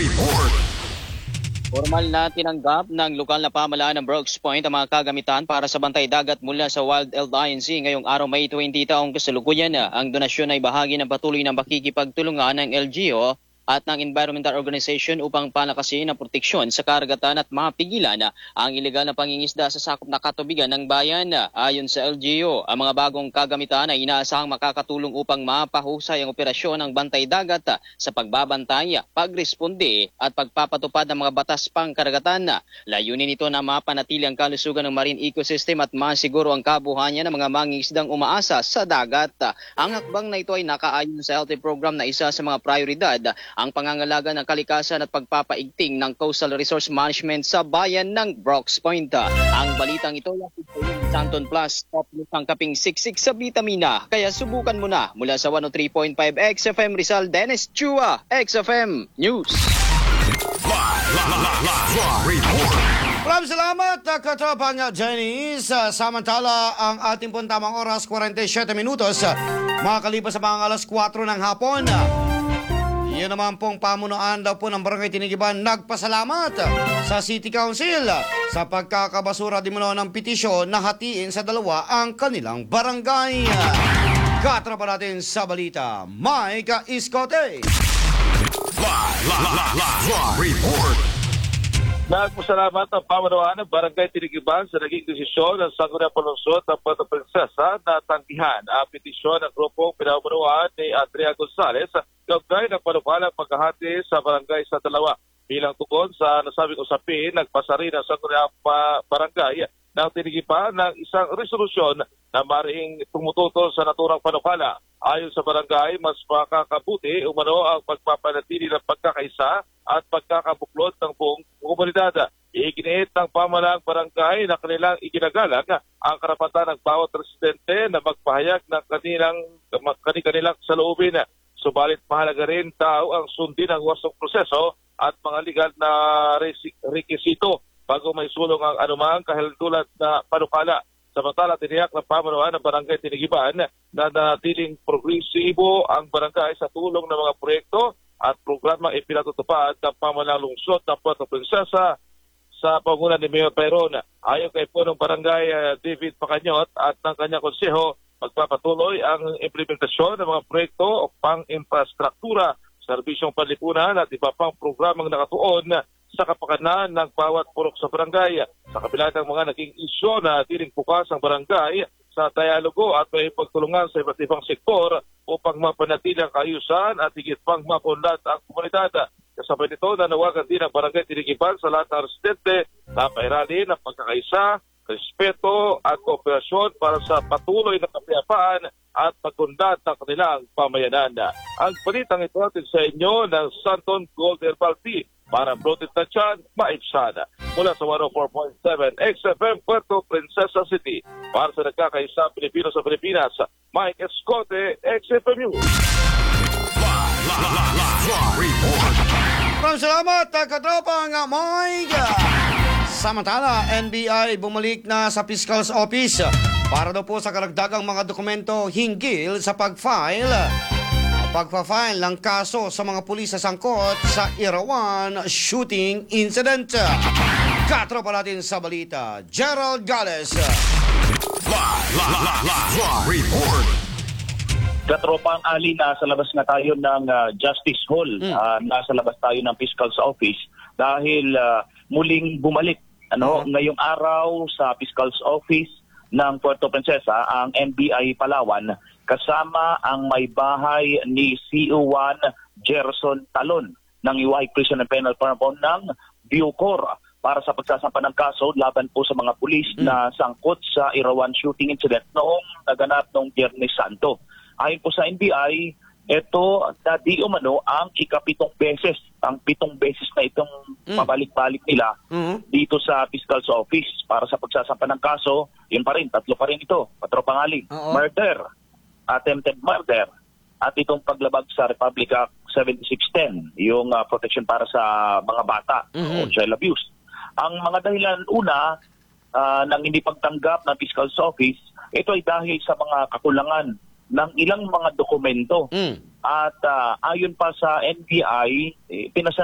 Report. Formal na tinanggap ng lokal na pamahalaan ng Brooks Point ang mga kagamitan para sa bantay dagat mula sa Wild Alliance ngayong araw May 20 taong kasalukuyan. Ang donasyon ay bahagi ng patuloy ng pakikipagtulungan ng LGU at ng environmental organization upang palakasin ang proteksyon sa karagatan at mapigilan ang ilegal na pangingisda sa sakop na katubigan ng bayan. Ayon sa LGU, ang mga bagong kagamitan ay inaasahang makakatulong upang mapahusay ang operasyon ng bantay dagat sa pagbabantay, pagresponde at pagpapatupad ng mga batas pangkaragatan. Layunin nito na mapanatili ang kalusugan ng marine ecosystem at masiguro ang kabuhayan ng mga mangingisdang umaasa sa dagat. Ang hakbang na ito ay nakaayon sa LT program na isa sa mga prioridad ang pangangalaga ng kalikasan at pagpapaigting ng coastal resource management sa bayan ng Brooks Point. Ang balitang ito ay Santon Plus, top ng kaping siksik sa vitamina. Kaya subukan mo na mula sa 103.5 XFM Rizal, Dennis Chua, XFM News. Report. Maraming salamat, katropang Jenny. Samantala, ang ating pong tamang oras, 47 minutos, makakalipas sa mga alas 4 ng hapon. Yan naman pong pamunuan daw po ng Barangay Tinigiban nagpasalamat sa City Council sa pagkakabasura di muna ng petisyon na hatiin sa dalawa ang kanilang barangay. Katrapa natin sa balita, Mike Iscote. Report. Nagpasalamat ang pamanuan ng Barangay Tinigiban sa naging desisyon ng Sangguniang Palunsod ng Puerto Princesa na tanggihan ang petisyon ng grupong pinamunuan ni Andrea Gonzales kaugnay ng panukalang paghahati sa barangay sa dalawa. Bilang tugon sa nasabing usapin, nagpasa rin ang Sangguniang Barangay ng Tinigiban ng isang resolusyon na maring tumututol sa naturang panukala. Ayon sa barangay, mas makakabuti umano ang pagpapanatili ng pagkakaisa at pagkakabuklod ng buong komunidad. Iginiit ng pamahalaang barangay na kanilang iginagalang ang karapatan ng bawat residente na magpahayag ng kanilang saloobin. Subalit mahalaga rin daw ang sundin ang wasong proseso at mga legal na rekisito bago may sulong ang anumang kahintulad na panukala. Samantala, tiniyak ng pamanuan ng Barangay Tinigiban na natiling progresibo ang barangay sa tulong ng mga proyekto at programang ipinatutupad ng pamahalaang lungsod ng Puerto Princesa sa pangunan ni Mayor Peron. Ayon kay punong Barangay David Pacanyot at ng kanyang konseho, magpapatuloy ang implementasyon ng mga proyekto o pang-infrastruktura, serbisyong panlipunan at iba pang programang nakatuon sa kapakanan ng bawat purok sa barangay. Sa kabila ng mga naging isyu na tiling bukas ang barangay sa dialogo at may pagtulungan sa iba't ibang sektor upang mapanatili ang kaayusan at higit pang mapunlad ang komunidad. Kasabay nito, nanawagan din ang Barangay Tinigiban sa lahat ng residente na pairalin ang pagkakaisa, respeto at kooperasyon para sa patuloy na kapayapaan at pagundad ng kanilang pamayanan. Ang balitang ito natin sa inyo ng Santon Gold Herbal Tea para bloated na tiyan, maibsana. Mula sa 104.7 XFM Puerto Princesa City. Para sa nagkakaisa Pilipino sa Pilipinas, Mike Escote, XFM News. Report. Maraming salamat, katropang Mike. Samantala, NBI bumalik na sa Fiscal's Office para daw po sa karagdagang mga dokumento hinggil sa pagfile ng kaso sa mga pulis sa sangkot sa Irawan shooting incident. Katropa natin sa balita, Gerald Gales. Report. Katropang Ali, nasa labas na tayo ng Justice Hall. Nasa labas tayo ng Fiscal's Office dahil muling bumalik ngayong araw sa Fiscal's Office ng Puerto Princesa ang NBI Palawan kasama ang may bahay ni CO1 Gerson Talon ng Iway Prison and Penal Farm ng Bucor para sa pagsasampa ng kaso laban po sa mga pulis na sangkot sa Irawan shooting incident noong naganap noong Biyernes Santo. Ayon po sa NBI, ito di umano ang ikapitong beses, ang 7 beses na itong pabalik-balik nila dito sa Fiscal's Office para sa pagsasampa ng kaso. Yun pa rin, 3 pa rin ito, Katropang Ali. Murder, attempted murder, at itong paglabag sa Republic Act 7610, yung protection para sa mga bata o child abuse. Ang mga dahilan una ng hindi pagtanggap ng Fiscal's Office, ito ay dahil sa mga kakulangan ng ilang mga dokumento. At ayon pa sa NBI, pinasa